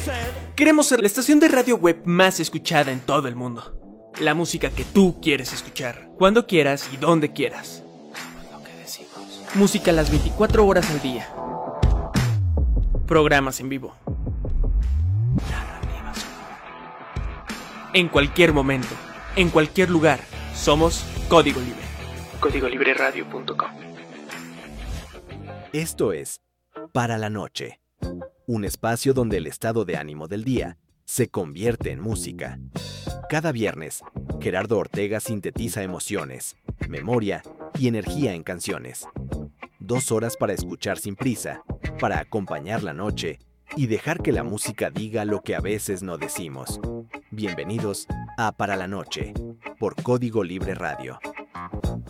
Queremos ser la estación de radio web más escuchada en todo el mundo. La música que tú quieres escuchar, cuando quieras y donde quieras. Lo que decimos. Música las 24 horas al día. Programas en vivo. En cualquier momento, en cualquier lugar, somos Código Libre. CódigoLibreRadio.com. Esto es Para la Noche, un espacio donde el estado de ánimo del día se convierte en música. Cada viernes, Gerardo Ortega sintetiza emociones, memoria y energía en canciones. 2 horas para escuchar sin prisa, para acompañar la noche y dejar que la música diga lo que a veces no decimos. Bienvenidos a Para la Noche, por Código Libre Radio.